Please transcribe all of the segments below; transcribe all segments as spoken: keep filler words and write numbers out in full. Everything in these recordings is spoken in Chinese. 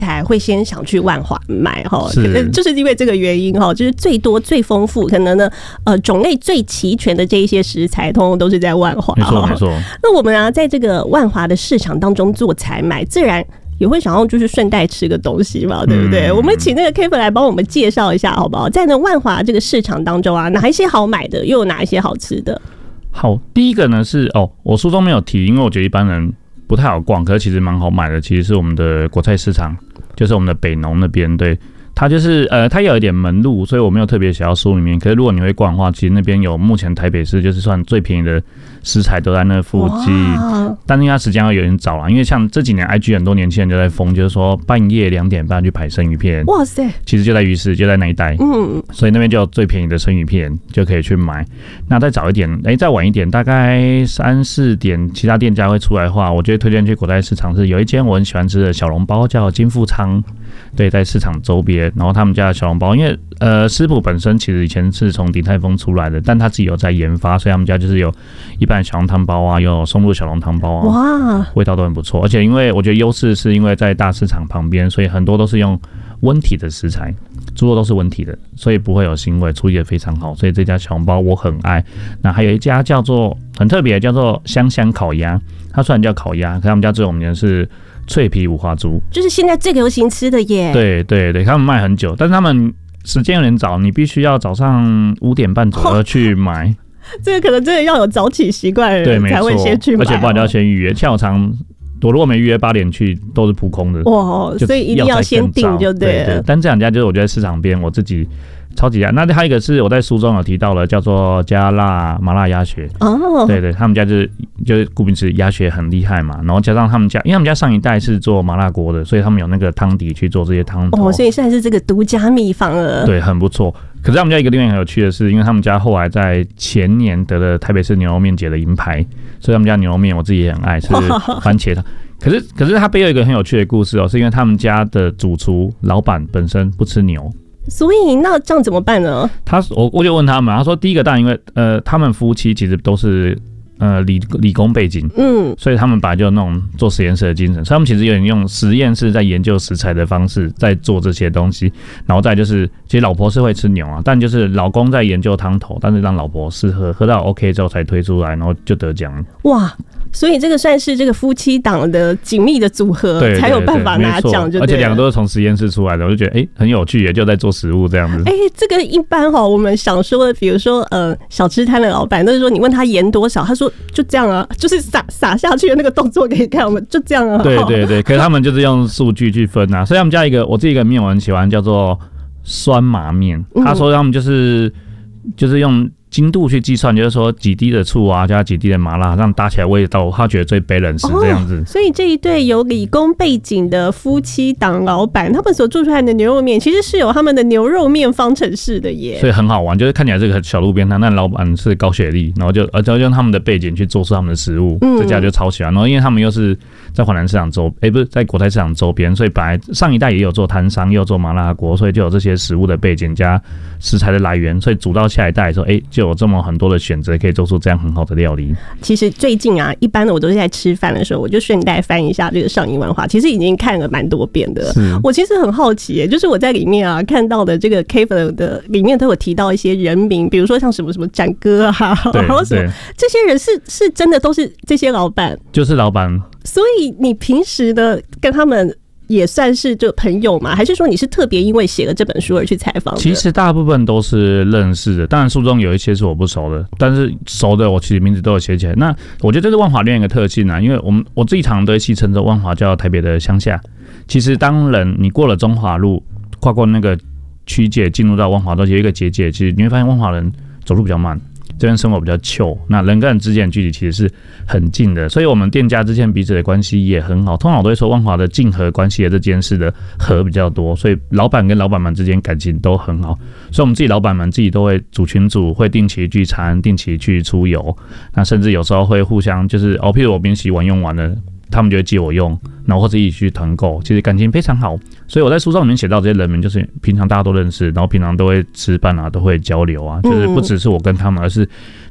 材会先想去万华买哈？是，就是因为这个原因哈，就是最多最丰富，可能呢呃种类最齐全的这一些食材，通通都是在万华。 没错没错。 那我们啊，在这个万华的市场当中做采买，自然也会想要就是顺带吃个东西嘛，对不对？嗯、我们请那个 Kevin 来帮我们介绍一下好不好？在那万华这个市场当中啊，哪一些好买的，又有哪一些好吃的？ 好，第一个呢是哦，我书中没有提，因为我觉得一般人不太好逛，可是其实蛮好买的。其实是我们的果菜市场，就是我们的北农那边，对。它就是呃，它有一点门路，所以我没有特别写到书里面。可是如果你会逛的话，其实那边有目前台北市就是算最便宜的食材都在那附近。但是因为它时间要有点早啦，因为像这几年 I G 很多年轻人就在疯，就是说半夜两点半去排生鱼片。哇塞！其实就在鱼市，就在那一带。嗯，所以那边就有最便宜的生鱼片，就可以去买。那再早一点，哎、欸，再晚一点，大概三四点，其他店家会出来的话，我觉得推荐去果菜市场是有一间我很喜欢吃的小笼包，叫金富昌。对，在市场周边，然后他们家的小笼包，因为呃师傅本身其实以前是从鼎泰丰出来的，但他自己有在研发，所以他们家就是有一般的小笼汤包啊，有松露小笼汤包啊，哇，味道都很不错。而且因为我觉得优势是因为在大市场旁边，所以很多都是用温体的食材，猪肉都是温体的，所以不会有腥味，处理得非常好。所以这家小笼包我很爱。那还有一家叫做很特别，叫做香香烤鸭，它虽然叫烤鸭，可他们家最有名的是脆皮五花猪， 就是现在最流行吃的耶。 对对对，他们卖很久，但是他们时间有点早，你必须要早上五点半左右去买。哦、 这个可能真的要有早起习惯的人才会先去买， 而且不然就要先预约。像我常，我如果没预约八点去，都是扑空的。哇， 所以一定要先订就对了。 对对，但这两家就是我觉得市场边我自己超级爱。那还有一个是我在书中有提到了，叫做加辣麻辣鸭血。哦，对对，他们家就是就是顾名思义，鸭血很厉害嘛。然后加上他们家，因为他们家上一代是做麻辣锅的，所以他们有那个汤底去做这些汤头。 哦，所以现在是这个独家秘方了。 对，很不错。可是他们家一个另外很有趣的是，因为他们家后来在前年得了台北市牛肉面节的银牌，所以他们家牛肉面我自己也很爱，是番茄汤。可是可是他背后有一个很有趣的故事哦，是因为他们家的主厨老板本身不吃牛。 所以那这样怎么办呢？ 他我我就问他们，他说第一个当然因为呃他们夫妻其实都是呃理理工背景，嗯，所以他们本来就有那种做实验室的精神，所以他们其实有点用实验室在研究食材的方式在做这些东西。然后再就是其实老婆是会吃牛啊，但就是老公在研究汤头，但是让老婆试喝，喝到 OK 之后才推出来，然后就得奖了。哇！ 所以这个算是这个夫妻档的紧密的组合，对对对，才有办法拿奖，就而且两个都是从实验室出来的，我就觉得哎、欸、很有趣，也就在做食物这样子。 哎、欸，这个一般哈，我们想说的，比如说呃小吃摊的老板，都是说你问他盐多少，他说就这样啊，就是撒撒下去的那个动作给你看，我们就这样啊。 对对对，可是他们就是用数据去分啊，所以他们家一个我自己一个面我很喜欢，叫做酸麻面。他说他们就是就是用精度去计算，就是说几滴的醋啊，加几滴的麻辣，这样搭起来味道，他觉得最 balance 这样子。 哦、所以这一对有理工背景的夫妻档老板，他们所做出来的牛肉面，其实是有他们的牛肉面方程式的耶。 所以很好玩，就是看起来这个小路边摊，但老板是高学历，然后就而且用他们的背景去做出他们的食物，嗯、这家就超喜欢。然后因为他们又是在华南市场周，哎、欸、不是在果菜市场周边，所以本来上一代也有做摊商，也有做麻辣锅，所以就有这些食物的背景加食材的来源，所以煮到下一代的时候，哎、欸、就有这么很多的选择，可以做出这样很好的料理。 其实最近啊，一般的我都是在吃饭的时候，我就顺带翻一下这个上银万华，其实已经看了蛮多遍的。我其实很好奇耶，就是我在里面啊看到的这个 Kevin 的里面都有提到一些人名，比如说像什么什么展哥啊，然后什么这些人是是真的都是这些老板， 就是老板。 所以你平时的跟他们也算是就朋友吗？还是说你是特别因为写了这本书而去采访的？ 其实大部分都是认识的，当然书中有一些是我不熟的，但是熟的我其实名字都有写起来。那我觉得这是万华另外一个特性啊，因为我们我自己常常都会戏称着万华叫台北的乡下。其实当人你过了中华路，跨过那个区界进入到万华都有一个结界，其实你会发现万华人走路比较慢。这边生活比较chill，那人跟人之间的距离其实是很近的，所以我们店家之间彼此的关系也很好。通常我都会说万华的竞合关系的这件事的合比较多，所以老板跟老板们之间感情都很好。所以我们自己老板们自己都会组群组，会定期聚餐，定期去出游，那甚至有时候会互相就是哦，譬如我免洗碗用完了，他们就会借我用，然后或者一起去团购，其实感情非常好。所以我在书上里面写到这些人名，就是平常大家都认识，然后平常都会吃饭啊，都会交流啊，就是不只是我跟他们，而是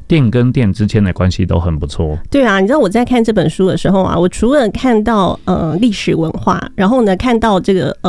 店跟店之间的关系都很不错。 对啊，你知道我在看这本书的时候啊，我除了看到呃历史文化，然后呢看到这个呃